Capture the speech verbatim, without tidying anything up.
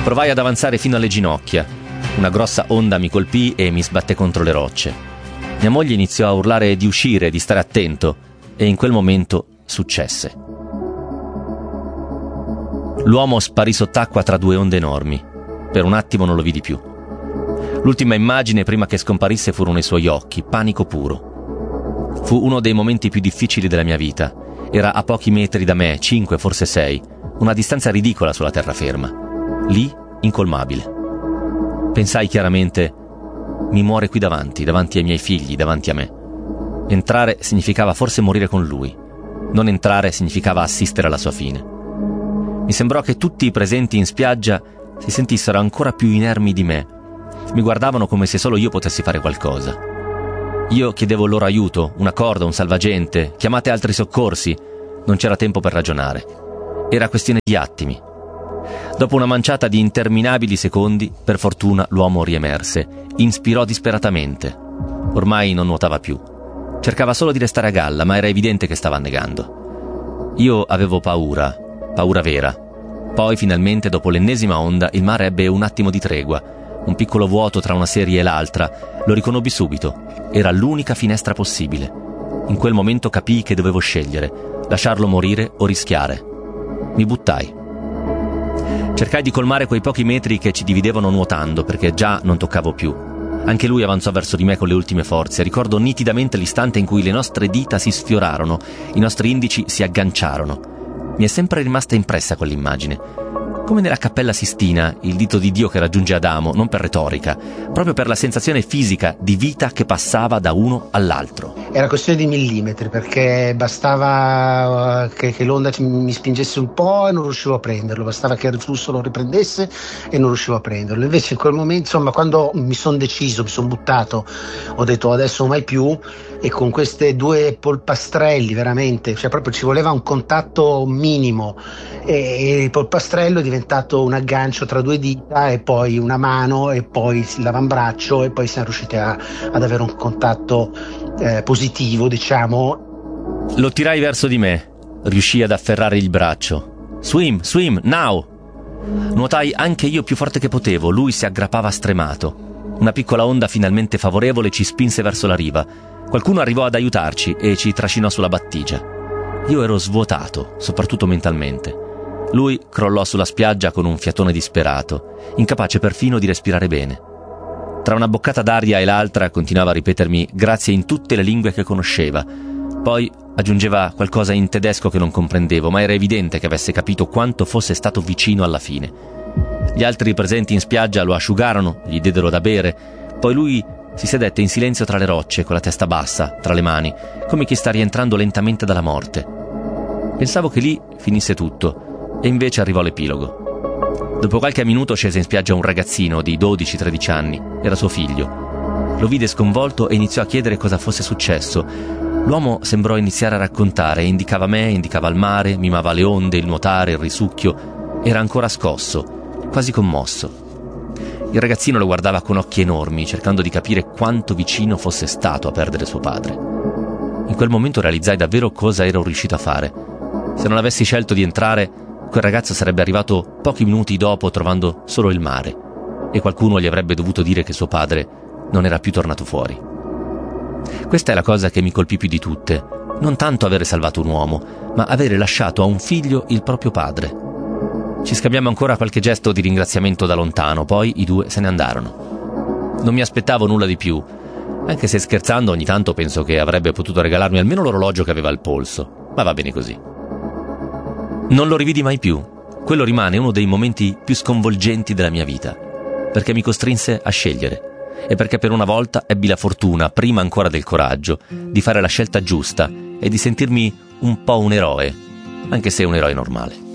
Provai ad avanzare fino alle ginocchia. Una grossa onda mi colpì e mi sbatté contro le rocce. Mia moglie iniziò a urlare di uscire, di stare attento, e in quel momento successe. L'uomo sparì sott'acqua tra due onde enormi. Per un attimo non lo vidi più. L'ultima immagine prima che scomparisse furono i suoi occhi, panico puro. Fu uno dei momenti più difficili della mia vita. Era a pochi metri da me, cinque, forse sei, una distanza ridicola sulla terraferma. Lì, incolmabile. Pensai chiaramente: mi muore qui davanti, davanti ai miei figli, davanti a me. Entrare significava forse morire con lui. Non entrare significava assistere alla sua fine. Mi sembrò che tutti i presenti in spiaggia si sentissero ancora più inermi di me. Mi guardavano come se solo io potessi fare qualcosa. Io chiedevo loro aiuto, una corda, un salvagente, chiamate altri soccorsi. Non c'era tempo per ragionare. Era questione di attimi. Dopo una manciata di interminabili secondi, per fortuna l'uomo riemerse, inspirò disperatamente. Ormai non nuotava più. Cercava solo di restare a galla, ma era evidente che stava annegando. Io avevo paura, paura vera. Poi, finalmente, dopo l'ennesima onda, il mare ebbe un attimo di tregua. Un piccolo vuoto tra una serie e l'altra. Lo riconobbi subito. Era l'unica finestra possibile. In quel momento capii che dovevo scegliere: lasciarlo morire o rischiare. Mi buttai. Cercai di colmare quei pochi metri che ci dividevano nuotando, perché già non toccavo più. Anche lui avanzò verso di me con le ultime forze. Ricordo nitidamente l'istante in cui le nostre dita si sfiorarono, i nostri indici si agganciarono. Mi è sempre rimasta impressa quell'immagine. Come nella Cappella Sistina, il dito di Dio che raggiunge Adamo, non per retorica, proprio per la sensazione fisica di vita che passava da uno all'altro. Era questione di millimetri, perché bastava che, che l'onda mi spingesse un po' e non riuscivo a prenderlo, bastava che il flusso lo riprendesse e non riuscivo a prenderlo. Invece in quel momento, insomma, quando mi sono deciso, mi sono buttato, ho detto adesso mai più, e con queste due polpastrelli veramente, cioè proprio ci voleva un contatto minimo, e il polpastrello è diventato un aggancio tra due dita e poi una mano e poi l'avambraccio, e poi siamo riusciti a, ad avere un contatto eh, positivo, diciamo. Lo tirai verso di me, riuscii ad afferrare il braccio. Swim, swim, now! Nuotai anche io più forte che potevo, lui si aggrappava stremato. Una piccola onda finalmente favorevole ci spinse verso la riva. Qualcuno arrivò ad aiutarci e ci trascinò sulla battigia. Io ero svuotato, soprattutto mentalmente. Lui crollò sulla spiaggia con un fiatone disperato, incapace perfino di respirare bene. Tra una boccata d'aria e l'altra continuava a ripetermi grazie in tutte le lingue che conosceva. Poi aggiungeva qualcosa in tedesco che non comprendevo, ma era evidente che avesse capito quanto fosse stato vicino alla fine. Gli altri presenti in spiaggia lo asciugarono, gli diedero da bere, poi lui si sedette in silenzio tra le rocce, con la testa bassa, tra le mani, come chi sta rientrando lentamente dalla morte. Pensavo che lì finisse tutto, e invece arrivò l'epilogo. Dopo qualche minuto scese in spiaggia un ragazzino di dodici tredici anni, era suo figlio. Lo vide sconvolto e iniziò a chiedere cosa fosse successo. L'uomo sembrò iniziare a raccontare, indicava me, indicava il mare, mimava le onde, il nuotare, il risucchio. Era ancora scosso, quasi commosso. Il ragazzino lo guardava con occhi enormi, cercando di capire quanto vicino fosse stato a perdere suo padre. In quel momento realizzai davvero cosa ero riuscito a fare. Se non avessi scelto di entrare, quel ragazzo sarebbe arrivato pochi minuti dopo trovando solo il mare, e qualcuno gli avrebbe dovuto dire che suo padre non era più tornato fuori. Questa è la cosa che mi colpì più di tutte, non tanto avere salvato un uomo, ma avere lasciato a un figlio il proprio padre. Ci scambiamo ancora qualche gesto di ringraziamento da lontano, poi i due se ne andarono. Non mi aspettavo nulla di più, anche se scherzando ogni tanto penso che avrebbe potuto regalarmi almeno l'orologio che aveva al polso, ma va bene così. Non lo rividi mai più. Quello rimane uno dei momenti più sconvolgenti della mia vita, perché mi costrinse a scegliere, e perché per una volta ebbi la fortuna, prima ancora del coraggio, di fare la scelta giusta e di sentirmi un po' un eroe, anche se un eroe normale.